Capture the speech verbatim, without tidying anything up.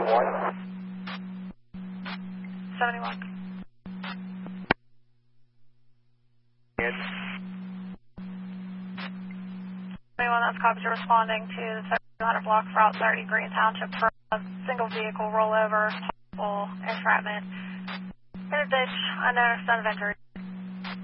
seventy-one. seventy-one. And seventy-one, that's copies. You're responding to the seventy-two hundred block of Route thirty, Green Township, for a single vehicle rollover, possible entrapment in a ditch, unknown extent of injury.